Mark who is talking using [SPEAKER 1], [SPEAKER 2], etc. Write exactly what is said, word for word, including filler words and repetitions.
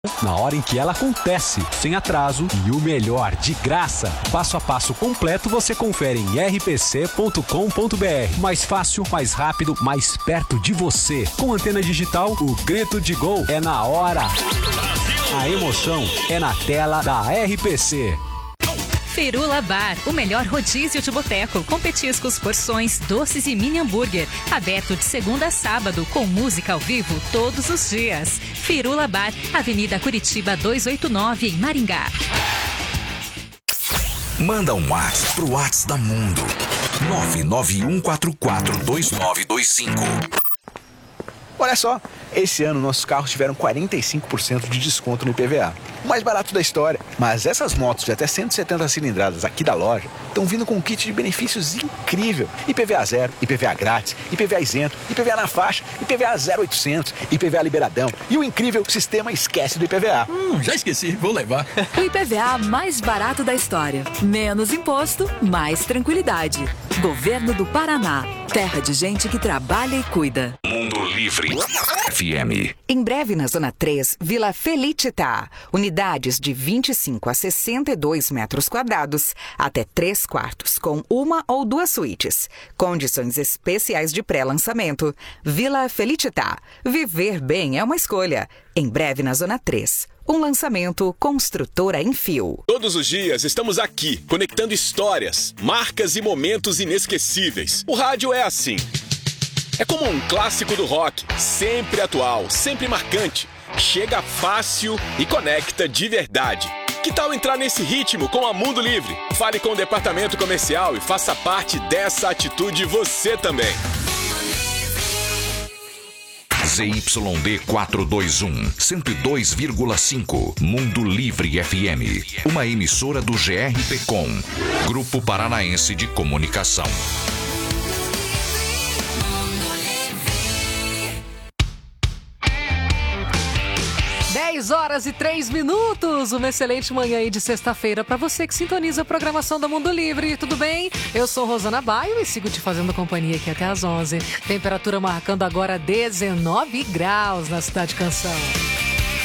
[SPEAKER 1] na hora em que ela acontece, sem atraso e o melhor, de graça. Passo a passo completo você confere em r p c ponto com ponto b r. Mais fácil, mais rápido, mais perto de você. Com antena digital, o grito de gol é na hora. A emoção é na tela da R P C.
[SPEAKER 2] Firula Bar, o melhor rodízio de boteco, com petiscos, porções, doces e mini hambúrguer. Aberto de segunda a sábado, com música ao vivo todos os dias. Firula Bar, Avenida Curitiba duzentos e oitenta e nove, em Maringá.
[SPEAKER 3] Manda um WhatsApp pro WhatsApp da Mundo. nove nove um quatro quatro dois nove dois cinco.
[SPEAKER 4] Olha só, esse ano nossos carros tiveram quarenta e cinco por cento de desconto no I P V A. O mais barato da história. Mas essas motos de até cento e setenta cilindradas aqui da loja estão vindo com um kit de benefícios incrível. I P V A zero, I P V A grátis, I P V A isento, I P V A na faixa, I P V A zero oitocentos, I P V A liberadão e o incrível sistema esquece do I P V A.
[SPEAKER 5] Hum, já esqueci, vou levar.
[SPEAKER 6] O I P V A mais barato da história. Menos imposto, mais tranquilidade. Governo do Paraná. Terra de gente que trabalha e cuida.
[SPEAKER 3] Mundo Livre F M.
[SPEAKER 7] Em breve na Zona três, Vila Felicità. Unidades de vinte e cinco a sessenta e dois metros quadrados, até três quartos, com uma ou duas suítes. Condições especiais de pré-lançamento. Vila Felicità. Viver bem é uma escolha. Em breve na Zona três. Um lançamento Construtora em Fio.
[SPEAKER 8] Todos os dias estamos aqui, conectando histórias, marcas e momentos inesquecíveis. O rádio é assim. É como um clássico do rock, sempre atual, sempre marcante. Chega fácil e conecta de verdade. Que tal entrar nesse ritmo com a Mundo Livre? Fale com o departamento comercial e faça parte dessa atitude você também.
[SPEAKER 3] Z Y D quatrocentos e vinte e um, cento e dois vírgula cinco, Mundo Livre F M. Uma emissora do G R P Com, Grupo Paranaense de Comunicação.
[SPEAKER 9] dez horas e três minutos, uma excelente manhã aí de sexta-feira para você que sintoniza a programação da Mundo Livre, tudo bem? Eu sou Rosana Baio e sigo te fazendo companhia aqui até às onze. Temperatura marcando agora dezenove graus na Cidade Canção.